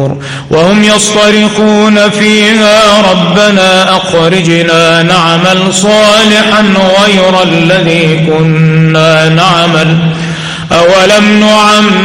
النور وهم يصطرخون فيها ربنا أخرجنا نعمل صالحا غير الذي كنا نعمل أولم نعمر